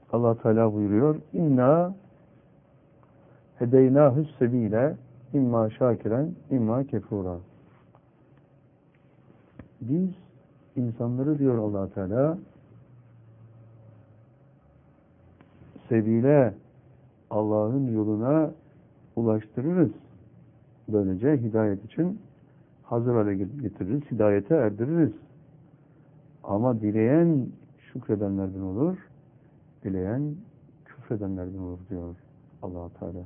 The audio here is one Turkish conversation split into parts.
Allah Teala buyuruyor. İnna hedeynâhus sebîle imma şâkiren imma kefûrâ. Biz insanları diyor Allah Teala sebile Allah'ın yoluna ulaştırırız. Böylece hidayet için hazır hale getiririz, hidayete erdiririz. Ama dileyen şükredenlerden olur, dileyen küfredenlerden olur diyor Allah Teala.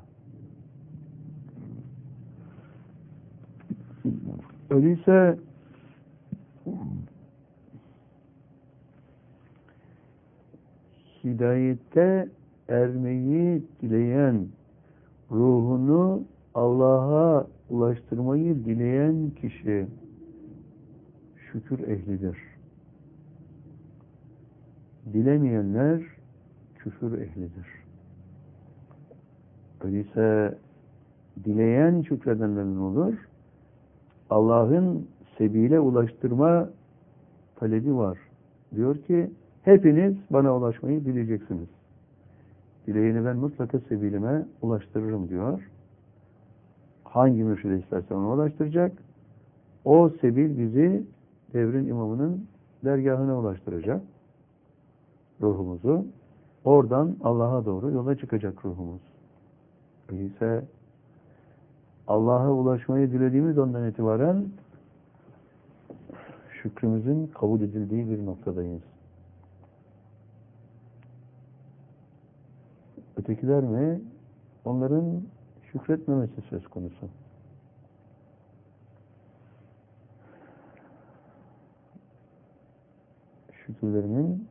Öyleyse hidayette ermeyi dileyen, ruhunu Allah'a ulaştırmayı dileyen kişi şükür ehlidir. Dilemeyenler küfür ehlidir. Öyleyse dileyen şükredenlerin olur. Allah'ın sebile ulaştırma talebi var. Diyor ki hepiniz bana ulaşmayı dileyeceksiniz. Dileğini ben mutlaka sebilime ulaştırırım diyor. Hangi mürşide istersen ona ulaştıracak. O sebil bizi devrin imamının dergahına ulaştıracak. Ruhumuzu. Oradan Allah'a doğru yola çıkacak ruhumuz. Öyleyse Allah'a ulaşmayı dilediğimiz andan itibaren şükrümüzün kabul edildiği bir noktadayız. Ötekiler mi? Onların şükretmemesi söz konusu. Şükürlerinin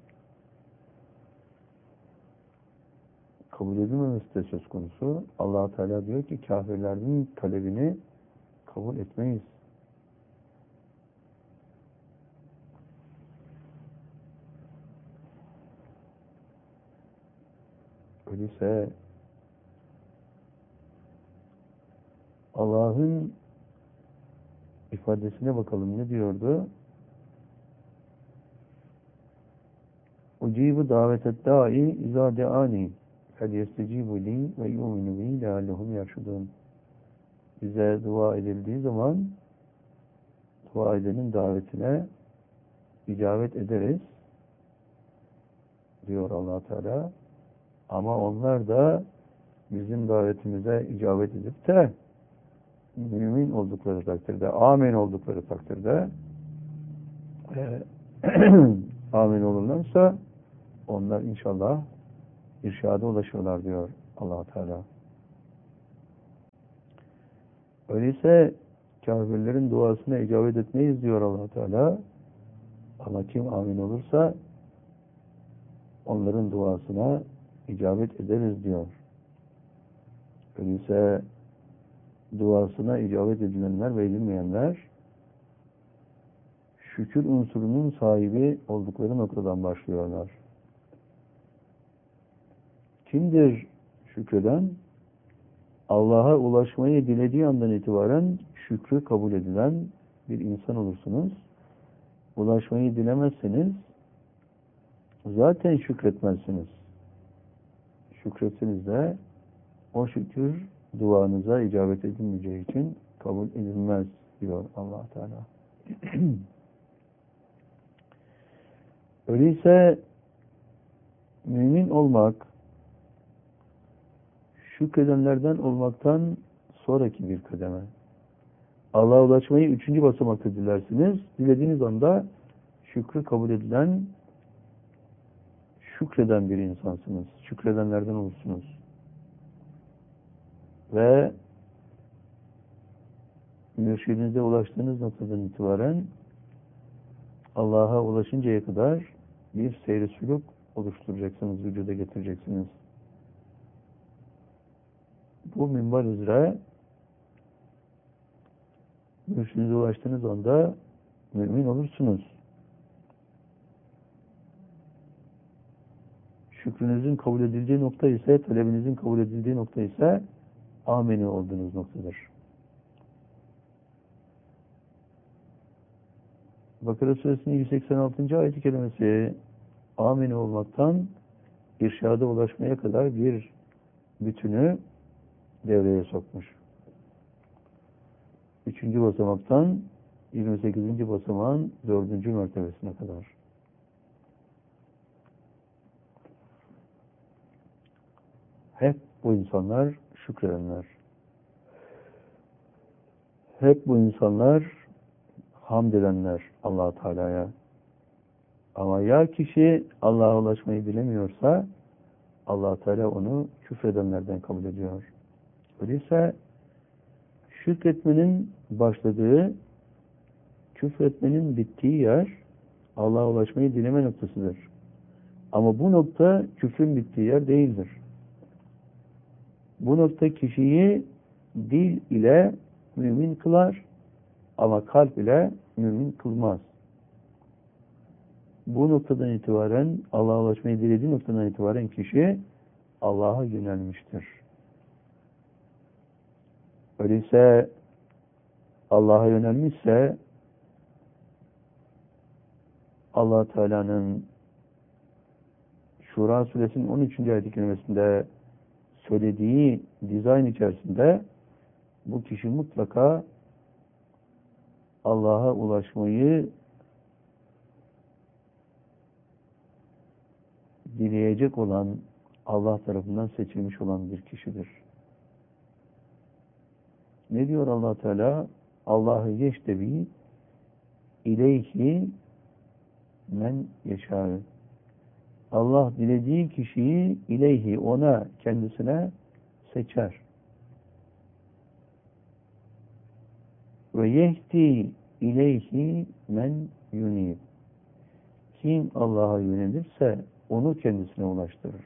kabul edilmemesi de söz konusu. Allah Teala diyor ki kafirlerin talebini kabul etmeyiz. Öyleyse Allah'ın ifadesine bakalım ne diyordu? Ucibu davetet da'i izâ de'ani fel yestecibu li ve yu'minu bi leallehum yerşudun. Bize dua edildiği zaman dua edenin davetine icabet ederiz diyor Allah Teala. Ama onlar da bizim davetimize icabet edip de mümin oldukları takdirde, amin oldukları takdirde amin olurlarsa onlar inşallah irşada ulaşırlar diyor Allah Teala. Öyleyse kafirlerin duasına icabet etmeyiz diyor Allah Teala. Ama kim amin olursa onların duasına icabet ederiz diyor. Öyleyse duasına icabet edilenler ve edilmeyenler şükür unsurunun sahibi oldukları noktadan başlıyorlar. Kimdir şükreden? Allah'a ulaşmayı dilediği andan itibaren şükrü kabul edilen bir insan olursunuz. Ulaşmayı dilemezseniz zaten şükretmezsiniz. Şükretsiniz de o şükür duanıza icabet edilmeyeceği için kabul edilmez diyor Allah Teala. Öyleyse mümin olmak şükredenlerden olmaktan sonraki bir kademe. Allah'a ulaşmayı 3. basamakta dilersiniz. Dilediğiniz anda şükrü kabul edilen, şükreden bir insansınız. Şükredenlerden olursunuz. Ve mürşidinize ulaştığınız noktadan itibaren Allah'a ulaşıncaya kadar bir seyri sülük oluşturacaksınız, vücuda getireceksiniz. Bu minval üzere mürşidinize ulaştığınız anda mümin olursunuz. Şükrünüzün kabul edileceği nokta ise, talebinizin kabul edildiği nokta ise ameni olduğunuz noktadır. Bakara Suresinin 186. ayet-i kerimesi ameni olmaktan irşada ulaşmaya kadar bir bütünü devreye sokmuş. 3. basamaktan 28. basamağın 4. mertebesine kadar. Hep bu insanlar şükredenler. Hep bu insanlar hamd edenler Allah-u Teala'ya. Ama ya kişi Allah'a ulaşmayı bilemiyorsa Allah-u Teala onu küfredenlerden kabul ediyor. Öyleyse şükretmenin başladığı, küfretmenin bittiği yer Allah'a ulaşmayı dileme noktasıdır. Ama bu nokta küfrün bittiği yer değildir. Bu nokta kişiyi dil ile mümin kılar ama kalp ile mümin kılmaz. Bu noktadan itibaren Allah'a ulaşmayı dilediği noktadan itibaren kişi Allah'a yönelmiştir. Öyleyse Allah'a yönelmişse Allah Teala'nın Şura suresinin 13. ayet-i kerimesinde söylediği dizayn içerisinde bu kişi mutlaka Allah'a ulaşmayı dileyecek olan, Allah tarafından seçilmiş olan bir kişidir. Ne diyor Allah Teala? Allah'ı yeştebi ileyhi men yeşâ. Allah dilediği kişiyi ileyhi, ona, kendisine seçer. Ve yehdi ileyhi men yunib. Kim Allah'a yönelirse onu kendisine ulaştırır.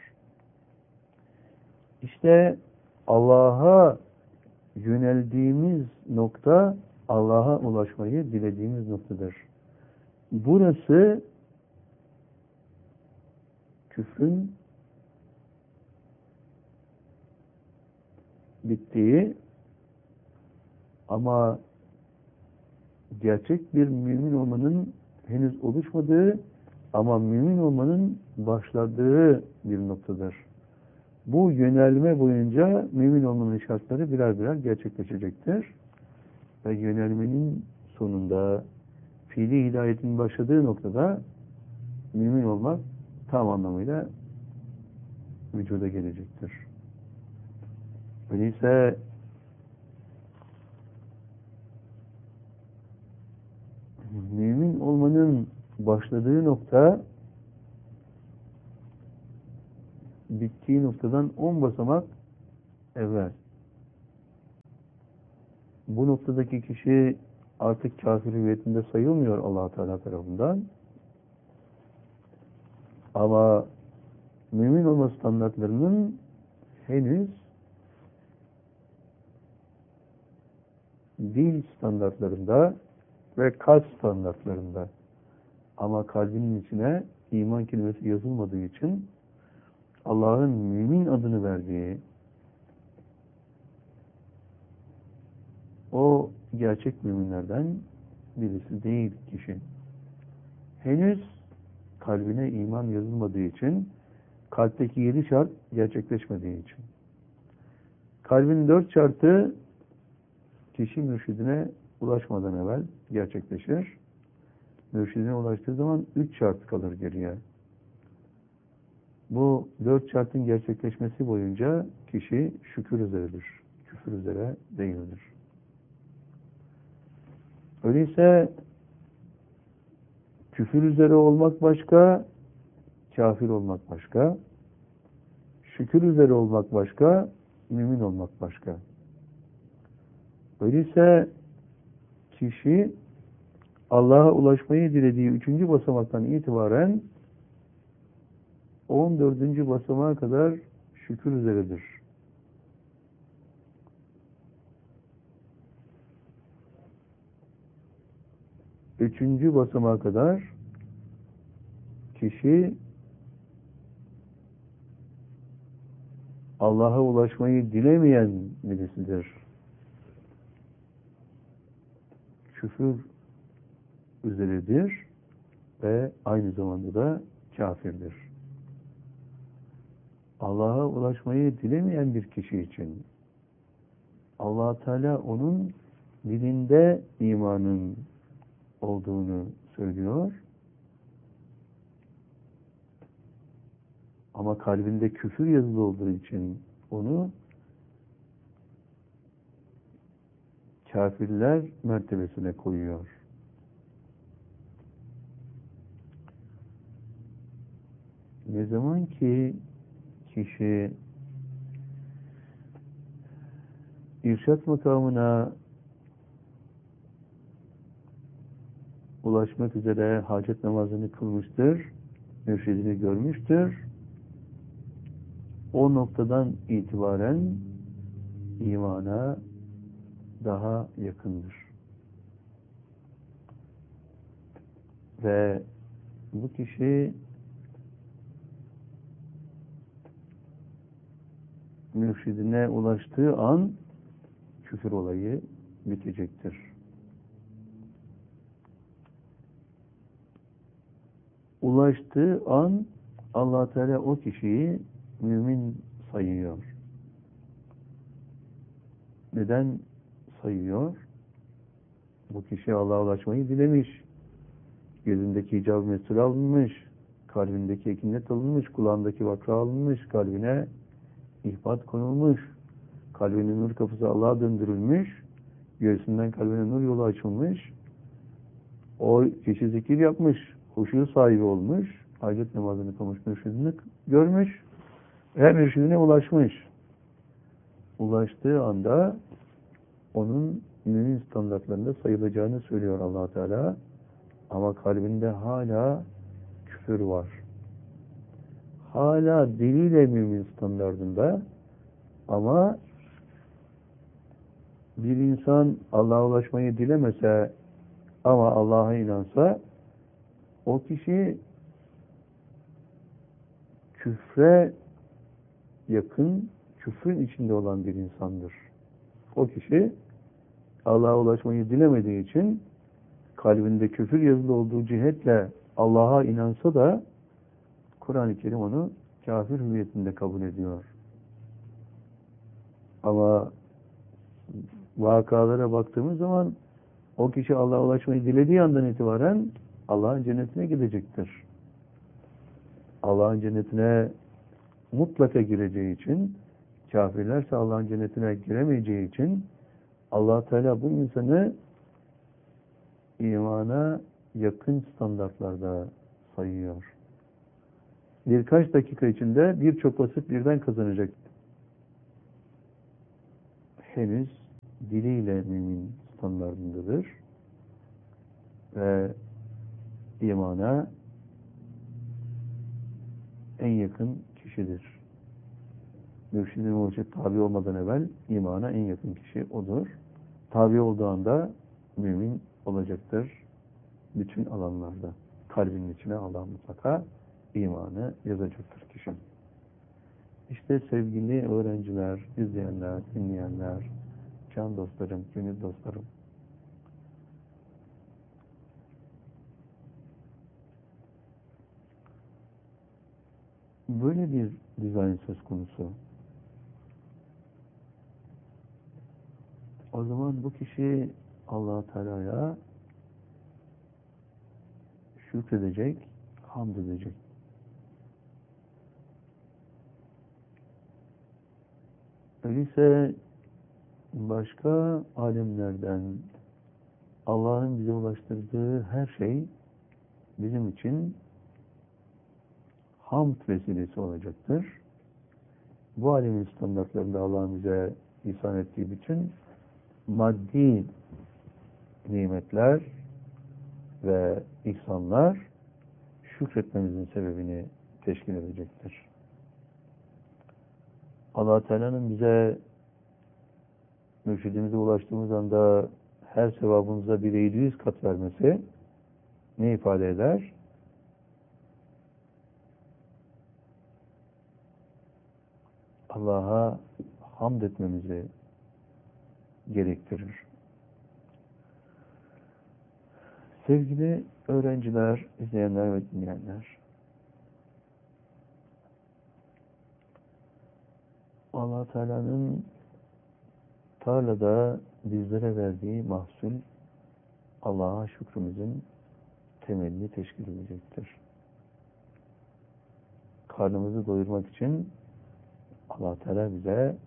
İşte Allah'a yöneldiğimiz nokta Allah'a ulaşmayı dilediğimiz noktadır. Burası küfrün bittiği ama gerçek bir mümin olmanın henüz oluşmadığı ama mümin olmanın başladığı bir noktadır. Bu yönelme boyunca mümin olmanın şartları birer birer gerçekleşecektir. Ve yönelmenin sonunda fiili hidayetin başladığı noktada mümin olmak tam anlamıyla vücuda gelecektir. Öyleyse mümin olmanın başladığı nokta bittiği noktadan 10 basamak evvel. Bu noktadaki kişi artık kafir hüviyetinde sayılmıyor Allah Teala tarafından. Ama mümin olma standartlarının henüz dil standartlarında ve kalp standartlarında. Ama kalbinin içine iman kelimesi yazılmadığı için Allah'ın mümin adını verdiği o gerçek müminlerden birisi değil kişi. Henüz kalbine iman yazılmadığı için, kalpteki 7 şart gerçekleşmediği için. Kalbin 4 şartı kişi mürşidine ulaşmadan evvel gerçekleşir. Mürşidine ulaştığı zaman 3 şart kalır geriye. Bu 4 şartın gerçekleşmesi boyunca kişi şükür üzeredir. Küfür üzere değildir. Öyleyse küfür üzere olmak başka, kafir olmak başka, şükür üzere olmak başka, mümin olmak başka. Öyleyse kişi Allah'a ulaşmayı dilediği 3. basamaktan itibaren 14. basamağa kadar şükür üzeredir. 3. basamağa kadar kişi Allah'a ulaşmayı dilemeyen birisidir. Küfür üzeredir ve aynı zamanda da kafirdir. Allah'a ulaşmayı dilemeyen bir kişi için Allah Teala onun dilinde imanın olduğunu söylüyor. Ama kalbinde küfür yazılı olduğu için onu kafirler mertebesine koyuyor. Ne zaman ki kişi irşat makamına ulaşmak üzere hacet namazını kılmıştır, mürşidini görmüştür, o noktadan itibaren imana daha yakındır. Ve bu kişi mürşidine ulaştığı an küfür olayı bitecektir. Ulaştığı an Allah Teala o kişiyi mümin sayıyor. Neden sayıyor? Bu kişi Allah'a ulaşmayı dilemiş. Gözündeki hicab-ı mesure alınmış, kalbindeki ekinet alınmış, kulağındaki vakra alınmış, kalbine ihbat konulmuş, kalbinin nur kapısı Allah'a döndürülmüş, göğsünden kalbine nur yolu açılmış, o kişi zikir yapmış, huşu sahibi olmuş, hacet namazını kılmış, mürşidini görmüş ve mürşidine ulaşmış. Ulaştığı anda onun mümin standartlarında sayılacağını söylüyor Allah Teala. Ama kalbinde hala küfür var. Hala diliyle mümin standartında, ama bir insan Allah'a ulaşmayı dilemese ama Allah'a inansa, o kişi küfre yakın, küfrün içinde olan bir insandır. O kişi Allah'a ulaşmayı dilemediği için kalbinde küfür yazılı olduğu cihetle Allah'a inansa da Kur'an-ı Kerim onu kafir hüviyetinde kabul ediyor. Ama vakalara baktığımız zaman o kişi Allah'a ulaşmayı dilediği andan itibaren Allah'ın cennetine gidecektir. Allah'ın cennetine mutlaka gireceği için, kafirlerse Allah'ın cennetine giremeyeceği için Allah Teala bu insanı imana yakın standartlarda sayıyor. Birkaç dakika içinde birçok vasıf birden kazanacak. Henüz diliyle mümin standartındadır ve imana en yakın kişidir. Mürşid-i Murşid tabi olmadan evvel imana en yakın kişi odur. Tabi olduğu anda mümin olacaktır bütün alanlarda. Kalbinin içine Allah mutlaka imanı yazacaktır kişi. İşte sevgili öğrenciler, izleyenler, dinleyenler, can dostlarım, gönül dostlarım, böyle bir dizayn söz konusu. O zaman bu kişi Allah-u Teala'ya şükredecek, hamd edecek. Öyleyse başka alemlerden Allah'ın bize ulaştırdığı her şey bizim için hamd vesilesi olacaktır. Bu alemin standartlarında Allah'ın bize ihsan ettiği bütün maddi nimetler ve ihsanlar şükretmemizin sebebini teşkil edecektir. Allah Teala'nın bize mürşidimize ulaştığımız anda her sevabımıza 1.700 kat vermesi ne ifade eder? Allah'a hamd etmemizi gerektirir. Sevgili öğrenciler, izleyenler ve dinleyenler, Allah Teala'nın tarlada bizlere verdiği mahsul Allah'a şükrümüzün temelini teşkil edecektir. Karnımızı doyurmak için Allah Teala bize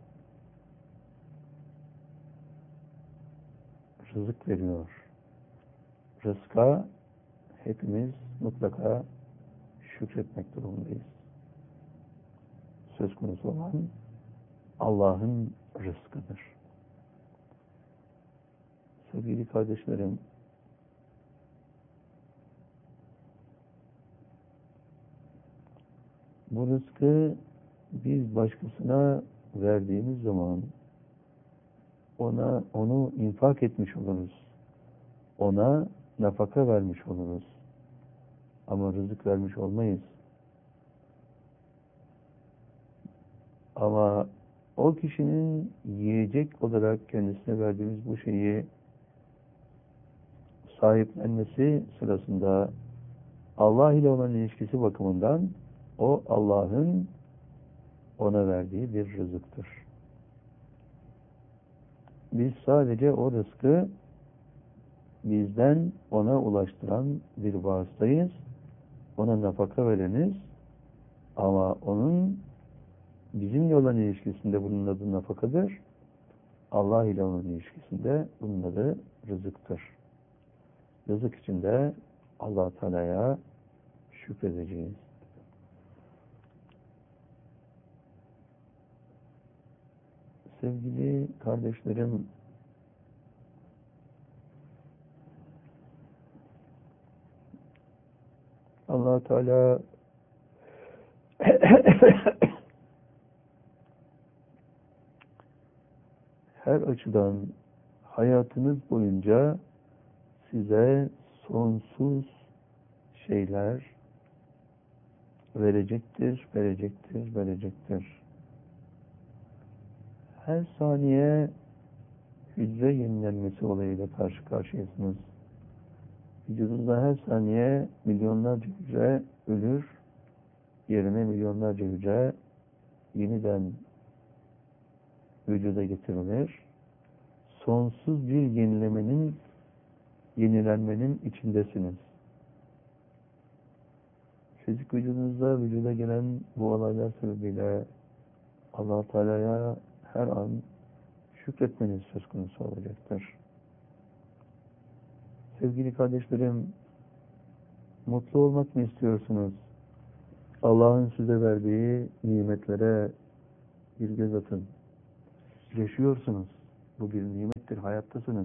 rızık veriyor. Rızka hepimiz mutlaka şükretmek durumundayız. Söz konusu olan Allah'ın rızkıdır. Sevgili kardeşlerim, bu rızkı biz başkasına verdiğimiz zaman onu infak etmiş oluruz. Ona nafaka vermiş oluruz. Ama rızık vermiş olmayız. Ama o kişinin yiyecek olarak kendisine verdiğimiz bu şeyi sahiplenmesi sırasında Allah ile olan ilişkisi bakımından o Allah'ın ona verdiği bir rızıktır. Biz sadece o rızkı bizden ona ulaştıran bir vasıtayız. Ona nafaka vereniz ama onun bizimle olan ilişkisinde bunun adı nafakadır. Allah ile olan ilişkisinde bunun adı rızıktır. Rızık içinde Allah Teala'ya şükredeceğiz. Sevgili kardeşlerim, Allah Teala her açıdan hayatınız boyunca size sonsuz şeyler verecektir, verecektir, verecektir. Her saniye hücre yenilenmesi olayıyla karşı karşıyasınız. Vücudunuzda her saniye milyonlarca hücre ölür, yerine milyonlarca hücre yeniden vücuda getirilir. Sonsuz bir yenilenmenin içindesiniz. Fizik vücudunuzda vücuda gelen bu olaylar sebebiyle Allah Teala'ya her an şükretmeniz söz konusu olacaktır. Sevgili kardeşlerim, mutlu olmak mı istiyorsunuz? Allah'ın size verdiği nimetlere bir göz atın. Yaşıyorsunuz. Bu bir nimettir, hayattasınız.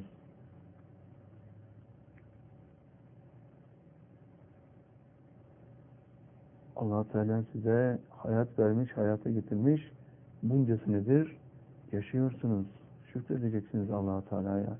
Allah Teala size hayat vermiş, hayata getirmiş. Bunca senedir yaşıyorsunuz. Şükredeceksiniz Allah Teala'ya.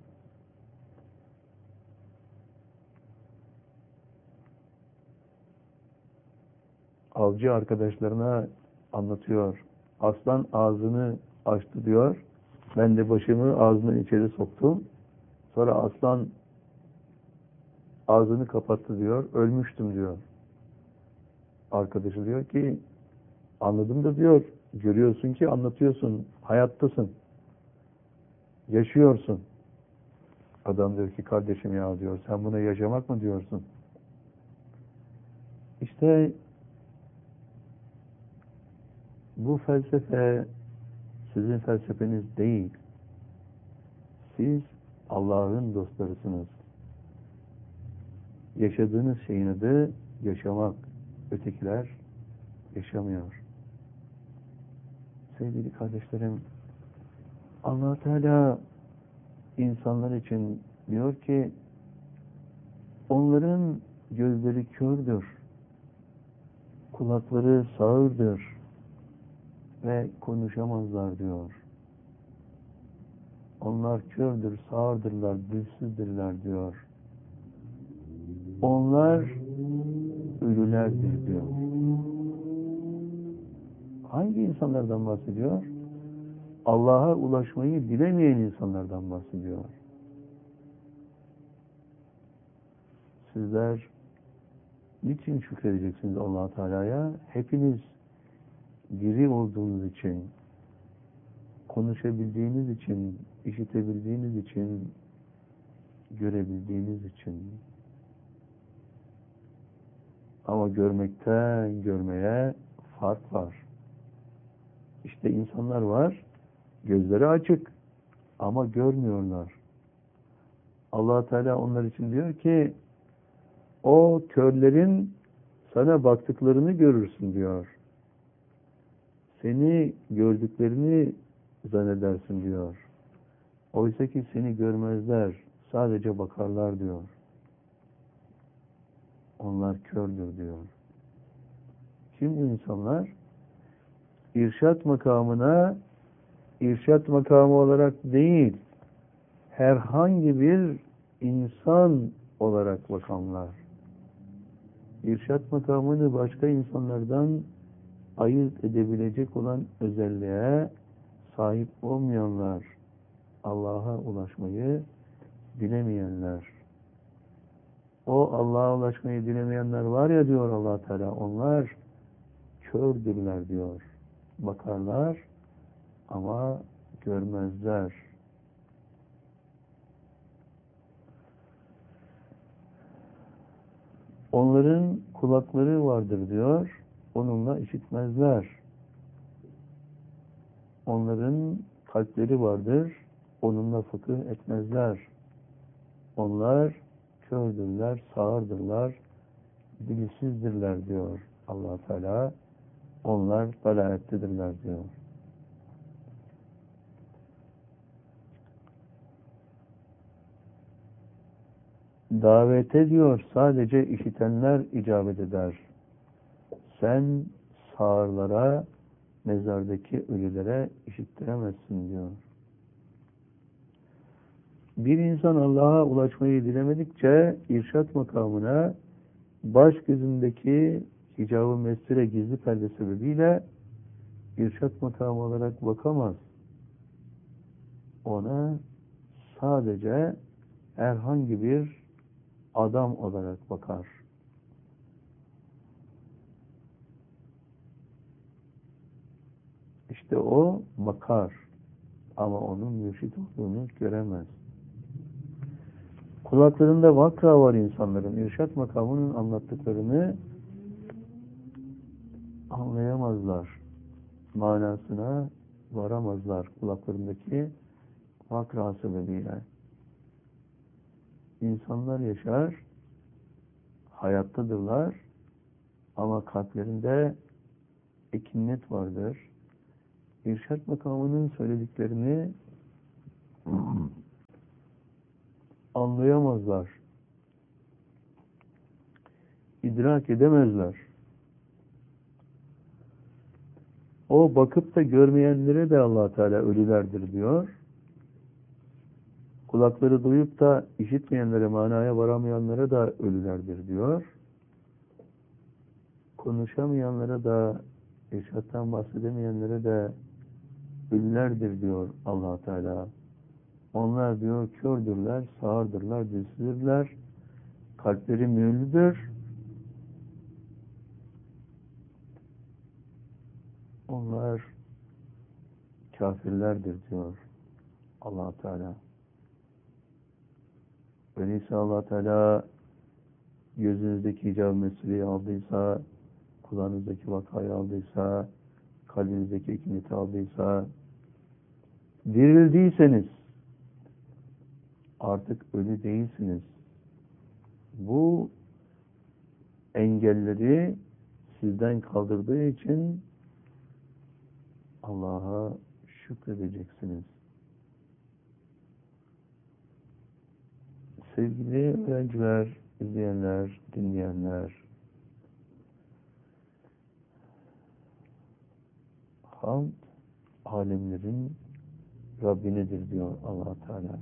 Avcı arkadaşlarına anlatıyor. Aslan ağzını açtı diyor. Ben de başımı ağzından içeri soktum. Sonra aslan ağzını kapattı diyor. Ölmüştüm diyor. Arkadaşı diyor ki anladım da diyor. Görüyorsun ki anlatıyorsun. Hayattasın. Yaşıyorsun. Adam diyor ki kardeşim ya diyor. Sen buna yaşamak mı diyorsun? İşte bu felsefe sizin felsefeniz değil. Siz Allah'ın dostlarısınız. Yaşadığınız şeyin adı yaşamak. Ötekiler yaşamıyor. Sevgili kardeşlerim, Allah Teala insanlar için diyor ki onların gözleri kördür, kulakları sağırdır ve konuşamazlar diyor. Onlar kördür, sağırdırlar, dilsizdirler diyor. Onlar ölülerdir diyor. Hangi insanlardan bahsediyor? Allah'a ulaşmayı bilemeyen insanlardan bahsediyor. Sizler niçin şükredeceksiniz Allah Teala'ya? Hepiniz diri olduğunuz için, konuşabildiğiniz için, işitebildiğiniz için, görebildiğiniz için. Ama görmekten görmeye fark var. İşte insanlar var, gözleri açık ama görmüyorlar. Allah Teala onlar için diyor ki, o körlerin sana baktıklarını görürsün diyor. Seni gördüklerini zannedersin diyor. Oysa ki seni görmezler, sadece bakarlar diyor. Onlar kördür diyor. Şimdi insanlar irşat makamına irşat makamı olarak değil, herhangi bir insan olarak bakanlar. İrşat makamını başka insanlardan ayırt edebilecek olan özelliğe sahip olmayanlar, Allah'a ulaşmayı dilemeyenler. O Allah'a ulaşmayı dilemeyenler var ya diyor Allah Teala, onlar kördürler diyor. Bakarlar ama görmezler. Onların kulakları vardır diyor, onunla işitmezler. Onların kalpleri vardır, onunla fıkıh etmezler. Onlar kördürler, sağırdırlar, dilsizdirler diyor Allah Teala. Onlar dalalettedirler diyor. Davete diyor sadece işitenler icabet eder. Sen sağırlara, mezardaki ölülere işittiremezsin diyor. Bir insan Allah'a ulaşmayı dilemedikçe irşat makamına baş gözündeki hicab-ı mesire gizli perde sebebiyle irşat makamı olarak bakamaz. Ona sadece herhangi bir adam olarak bakar. İşte o bakar ama onun mürşit olduğunu göremez. Kulaklarında vakra var insanların. İrşat makamının anlattıklarını anlayamazlar. Manasına varamazlar kulaklarındaki vakra sebebiyle. İnsanlar yaşar, hayattadırlar ama kalplerinde ekinnet vardır. İrşat makamının söylediklerini anlayamazlar. İdrak edemezler. O bakıp da görmeyenlere de Allah Teala ölülerdir diyor. Kulakları duyup da işitmeyenlere, manaya varamayanlara da ölülerdir diyor. Konuşamayanlara da, irşattan bahsedemeyenlere de ölülerdir diyor Allah Teala. Onlar diyor kördürler, sağırdırlar, dilsizdirler, kalpleri mühürlüdür. Onlar kafirlerdir diyor Allah Teala. Öyleyse Allah Teala gözünüzdeki hicab-ı meseleyi aldıysa, kulağınızdaki vakayı aldıysa, kalbinizdeki ekineti aldıysa, dirildiyseniz artık ölü değilsiniz. Bu engelleri sizden kaldırdığı için Allah'a şükredeceksiniz. Sevgili öğrenciler, izleyenler, dinleyenler, hamd alemlerin Rabbinedir diyor Allah Teala.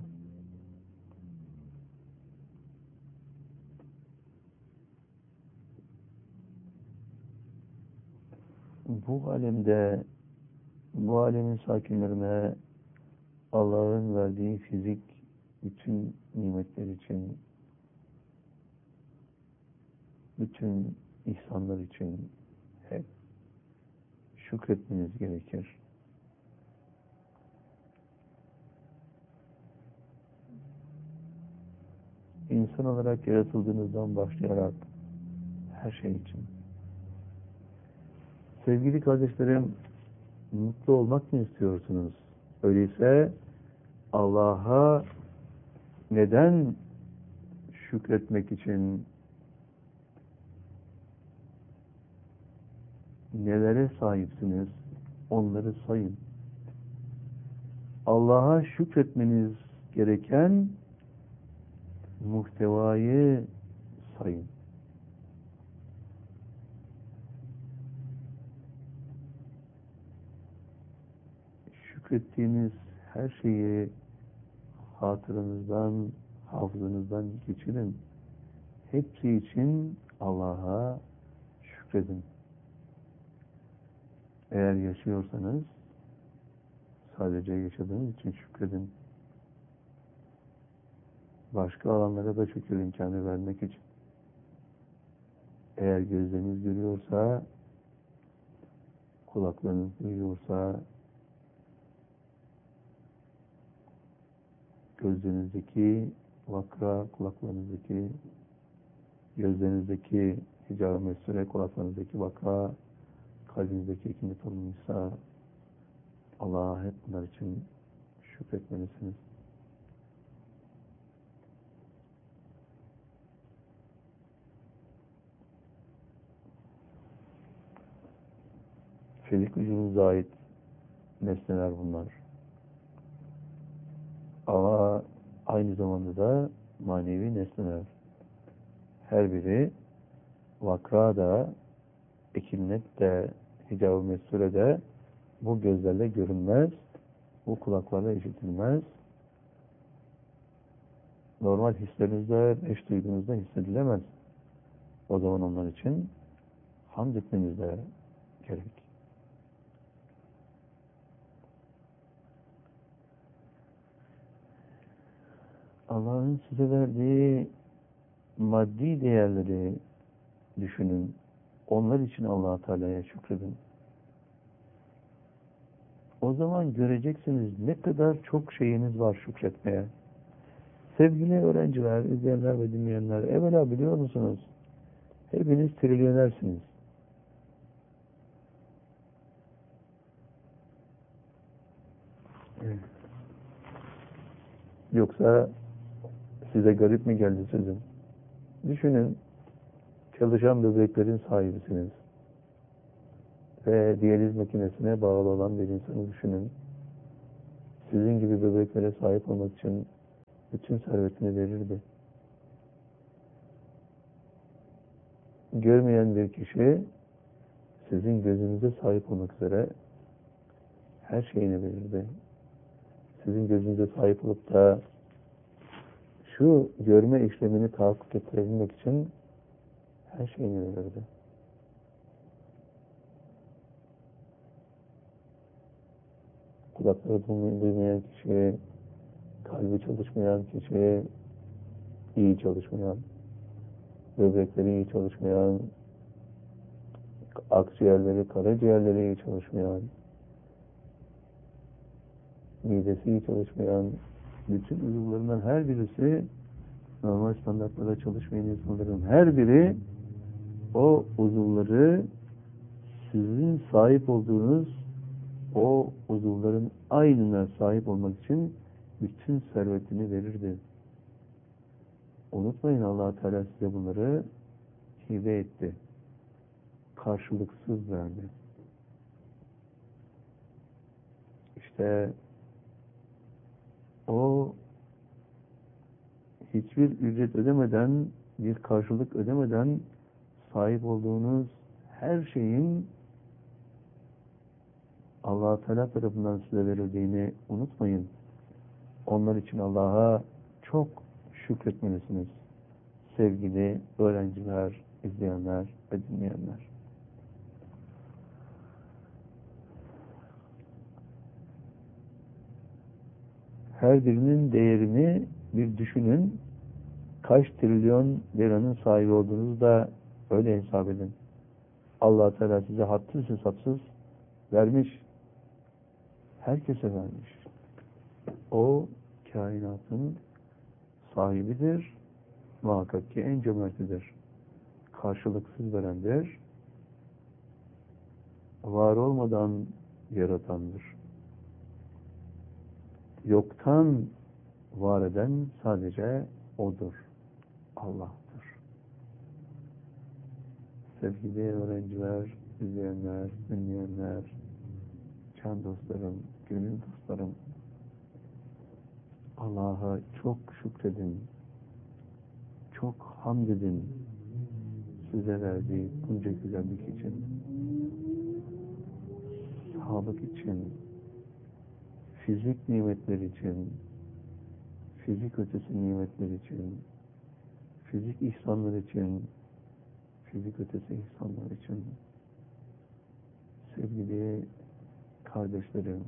Bu alemde, bu alemin sakinlerine Allah'ın verdiği fizik bütün nimetler için, bütün ihsanlar için hep şükretmeniz gerekir. insan olarak yaratıldığınızdan başlayarak her şey için. Sevgili kardeşlerim, mutlu olmak mı istiyorsunuz? Öyleyse Allah'a neden şükretmek için nelere sahipsiniz? Onları sayın. Allah'a şükretmeniz gereken muhtevayı sayın. Şükrettiğiniz her şeyi hatırınızdan, hafızanızdan geçirin. Hepsi için Allah'a şükredin. Eğer yaşıyorsanız sadece yaşadığınız için şükredin. Başka alanlara da şükür imkanı vermek için. Eğer gözleriniz görüyorsa, kulaklarınız duyuyorsa, gözlerinizdeki vakra, kulaklarınızdaki, gözlerinizdeki hicab-ı mesure, kulaklarınızdaki vakra, kalbinizdeki hikmet olmuşsa, Allah'a hep bunlar için şükretmelisiniz. Fizik vücudunuza ait nesneler bunlar. Ama aynı zamanda da manevi nesneler. Her biri vakra da, ekinnet de, hicab-ı mesure de bu gözlerle görünmez, bu kulaklarla işitilmez. Normal hislerinizde, beş duygunuzda hissedilemez. O zaman onlar için hamd etmeniz de gerek. Allah'ın size verdiği maddi değerleri düşünün. Onlar için Allah-u Teala'ya şükredin. O zaman göreceksiniz ne kadar çok şeyiniz var şükretmeye. Sevgili öğrenciler, izleyenler ve dinleyenler, evvela biliyor musunuz? Hepiniz trilyonersiniz. Yoksa size garip mi geldi sözüm? Düşünün, çalışan böbreklerin sahibisiniz. Ve diyaliz makinesine bağlı olan bir insanı düşünün. Sizin gibi böbreklere sahip olmak için bütün servetini verirdi. Görmeyen bir kişi sizin gözünüze sahip olmak üzere her şeyini verirdi. Sizin gözünüze sahip olup da şu görme işlemini tahakkuk ettirebilmek için her şeyini verirdi. Kulakları duymayan kişi, kalbi çalışmayan kişi, iyi çalışmayan, böbrekleri iyi çalışmayan, akciğerleri, karaciğerleri iyi çalışmayan, midesi iyi çalışmayan, bütün uzuvlarından her birisi normal standartlara çalışmayan insanların her biri o uzuvları sizin sahip olduğunuz o uzuvların aynına sahip olmak için bütün servetini verirdi. Unutmayın, Allah-u Teala size bunları hibe etti. Karşılıksız verdi. İşte o hiçbir ücret ödemeden, bir karşılık ödemeden sahip olduğunuz her şeyin Allah-u Teala tarafından size verildiğini unutmayın. Onlar için Allah'a çok şükretmelisiniz. Sevgili öğrenciler, izleyenler ve dinleyenler. Her birinin değerini bir düşünün. Kaç trilyon liranın sahibi olduğunuzu da öyle hesap edin. Allah-u Teala size hadsız hesapsız vermiş. Herkese vermiş. O kainatın sahibidir. muhakkak ki en cömertidir. Karşılıksız verendir. Var olmadan yaratandır. Yoktan var eden sadece O'dur. Allah'tır. Sevgili öğrenciler, izleyenler, dinleyenler, can dostlarım, gönül dostlarım, Allah'a çok şükredin, çok hamd edin, size verdiği bunca güzellik için, sağlık için, fizik nimetleri için, fizik ötesi nimetler için, fizik ihsanlar için, fizik ötesi ihsanlar için. Sevgili kardeşlerim,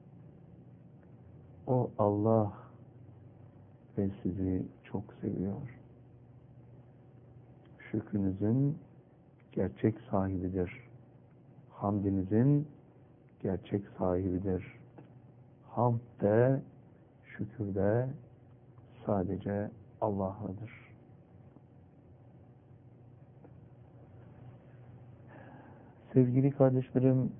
o Allah ve sizi çok seviyor. Şükrünüzün gerçek sahibidir. Hamdinizin gerçek sahibidir. Hamd de, şükür de sadece Allah'adır. Sevgili kardeşlerim,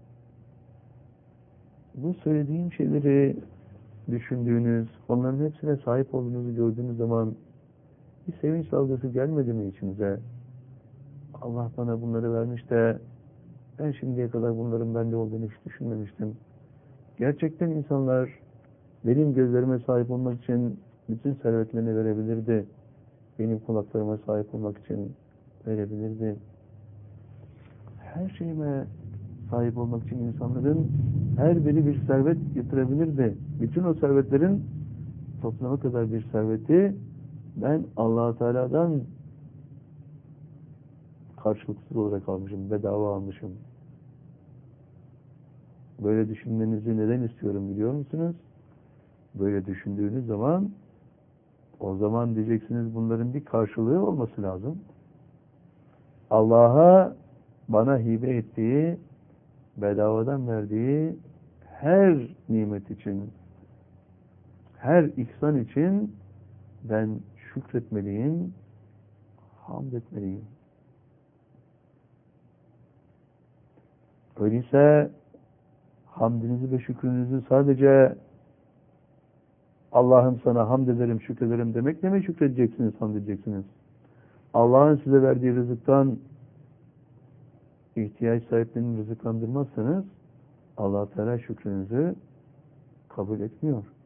bu söylediğim şeyleri düşündüğünüz, onların hepsine sahip olduğunuzu gördüğünüz zaman bir sevinç dalgası gelmedi mi içinize? Allah bana bunları vermiş de ben şimdiye kadar bunların bende olduğunu hiç düşünmemiştim. Gerçekten insanlar benim gözlerime sahip olmak için bütün servetlerini verebilirdi. Benim kulaklarıma sahip olmak için verebilirdi. Her şeyime sahip olmak için insanların her biri bir servet getirebilirdi. Bütün o servetlerin toplamı kadar bir serveti ben Allah-u Teala'dan karşılıksız olarak almışım, bedava almışım. Böyle düşünmenizi neden istiyorum biliyor musunuz? Böyle düşündüğünüz zaman, o zaman diyeceksiniz bunların bir karşılığı olması lazım. Allah'a bana hibe ettiği, bedavadan verdiği her nimet için, her ihsan için ben şükretmeliyim, hamd etmeliyim. Öyleyse hamdinizi ve şükrünüzü sadece Allah'ım sana hamd ederim, şükrederim demekle mi şükredeceksiniz, hamd edeceksiniz? Allah'ın size verdiği rızıktan ihtiyaç sahiplerini rızıklandırmazsanız Allah Teala şükrünüzü kabul etmiyor.